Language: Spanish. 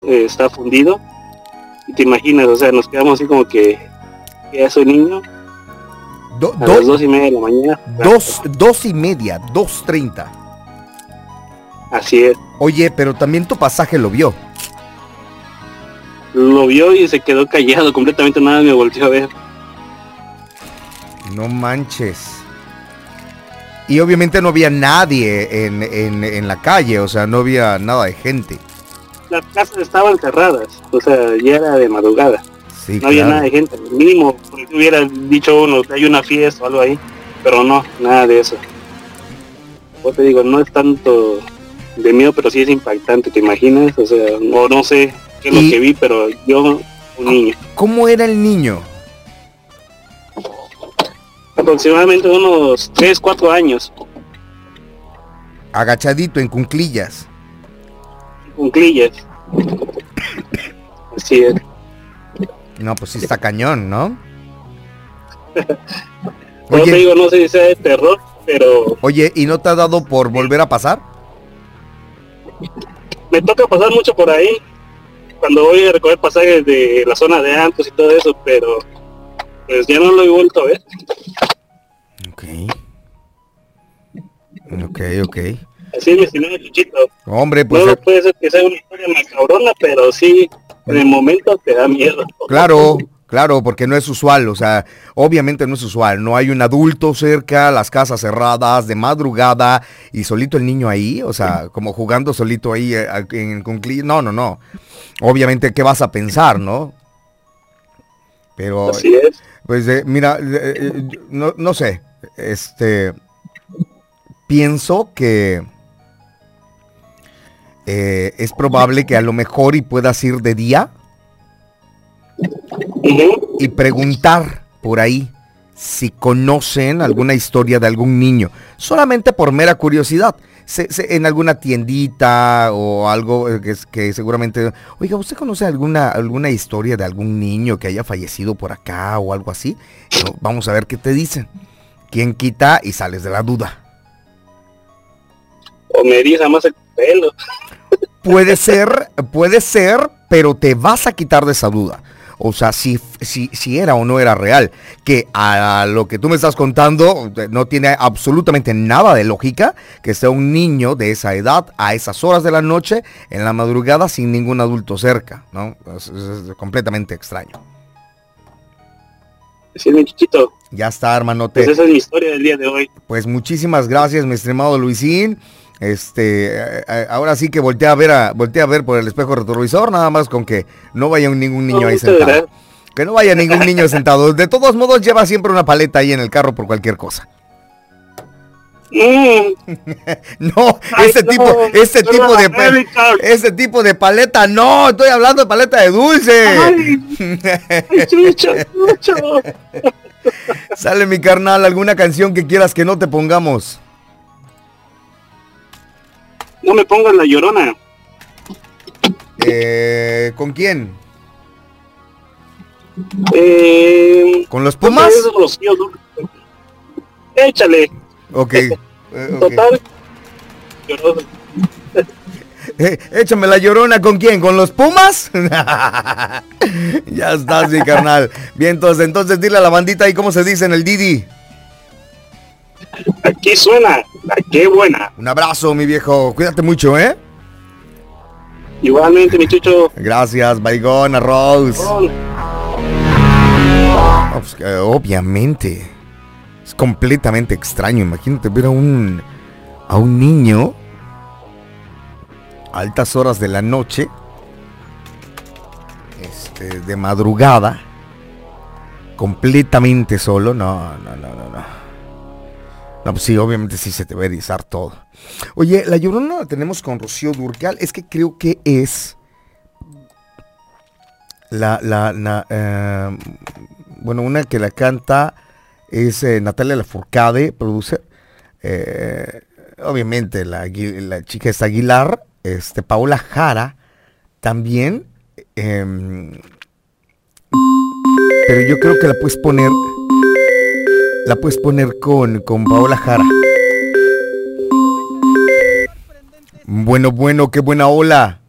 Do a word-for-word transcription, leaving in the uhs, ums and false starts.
eh, está fundido. Y te imaginas, o sea, nos quedamos así como que, ¿qué hace un niño? Do, a do, las dos y media de la mañana. Dos, dos y media, dos treinta. Así es. Oye, pero también tu pasaje lo vio. Lo vio y se quedó callado completamente, nada me volteó a ver. No manches. Y obviamente no había nadie en, en, en la calle, o sea, no había nada de gente. Las casas estaban cerradas, o sea, ya era de madrugada. Sí, no claro. había nada de gente, mínimo, porque hubiera dicho uno que hay una fiesta o algo ahí, pero no, nada de eso. Yo te digo, no es tanto de miedo, pero sí es impactante, ¿te imaginas? O sea, no, no sé qué es lo Y- que vi, pero yo, un niño, ¿Cómo era el niño? aproximadamente unos tres cuatro años, Agachadito, en cunclillas. cunclillas. Así es. No, pues sí está cañón, ¿no? Como te Oye, digo, no sé si sea de terror, pero oye, ¿y no te ha dado por volver a pasar? me toca pasar mucho por ahí cuando voy a recoger pasajes de la zona de Antos y todo eso, pero pues ya no lo he vuelto a ver. Ok. Ok, ok. Así es, mi estimado Chuchito. Hombre, pues No eh, puede ser que sea una historia macabrona, pero sí, en el momento te da miedo. claro, claro, porque no es usual, o sea, obviamente no es usual, no hay un adulto cerca, las casas cerradas, de madrugada, y solito el niño ahí, o sea, como jugando solito ahí eh, en cunclillas, no, no, no. Obviamente, ¿qué vas a pensar, no? Pero, Así es. pues, eh, mira, eh, eh, no, no sé, este, pienso que eh, es probable que a lo mejor y puedas ir de día Ujú. y preguntar por ahí si conocen alguna historia de algún niño, solamente por mera curiosidad, se, se, en alguna tiendita o algo eh, que, que seguramente, oiga, ¿usted conoce alguna, alguna historia de algún niño que haya fallecido por acá o algo así? No, vamos a ver qué te dicen. ¿Quién quita y sales de la duda? O me eriza más el pelo. Puede ser, puede ser, pero te vas a quitar de esa duda. O sea, si, si, si era o no era real. Que a lo que tú me estás contando no tiene absolutamente nada de lógica que sea un niño de esa edad a esas horas de la noche, en la madrugada, sin ningún adulto cerca, ¿no? Es, es- es completamente extraño. Así es, mi Chuchito. Ya está, hermanote. Pues esa es mi historia del día de hoy. Pues muchísimas gracias, mi estimado Luisín. Este, eh, eh, ahora sí que volteé a ver a, volteé a ver por el espejo retrovisor, nada más con que no vaya un- ningún niño No, ahí muchas sentado. gracias. Que no vaya ningún niño sentado. De todos modos, lleva siempre una paleta ahí en el carro por cualquier cosa. Mm. No, Ay, ese no, tipo, ese no, tipo de no, pa- Ricardo. ese tipo de paleta, no, estoy hablando de paleta de dulce. Ay, ay, Chucho, Chucho. Sale mi carnal, alguna canción que quieras que no te pongamos. No me pongas la llorona. Eh, ¿con quién? Eh, ¿Con los Pumas? es Rocío Dúrcal. Échale. Ok. eh, ok. Total. Llorona. Eh, échame la llorona, ¿con quién? ¿Con los Pumas? Ya estás, mi carnal. Bien, entonces, entonces dile a la bandita ahí cómo se dice en el Didi. Aquí suena la qué buena. Un abrazo, mi viejo. Cuídate mucho, ¿eh? Igualmente, mi Chucho. Gracias, Baigón, Arroz. Oh, No, pues, eh, obviamente. Es completamente extraño. Imagínate ver a un, a un niño a altas horas de la noche, este, de madrugada, completamente solo. No, no, no, no, no. No, pues sí, obviamente sí se te va a erizar todo. Oye, la Llorona la tenemos con Rocío Dúrcal. Es que creo que es la, la, la eh, bueno, una que la canta es eh, Natalia Lafourcade, producer. Eh, obviamente la, Agui- la chica es Aguilar, este, Paola Jara también. eh, pero yo creo que la puedes poner, la puedes poner con, con Paola Jara. Bueno, bueno, qué buena ola.